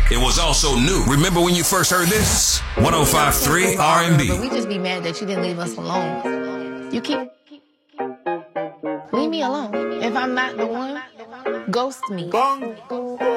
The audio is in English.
It was also new. Remember when you first heard this? 105.3 R&B. But we just be mad that you didn't leave us alone. You keep... Leave me alone. If I'm not the one, ghost me.